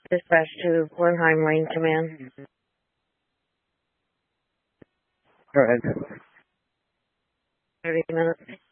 Dispatch to Blenheim Lane Command. Go ahead. 30 minutes.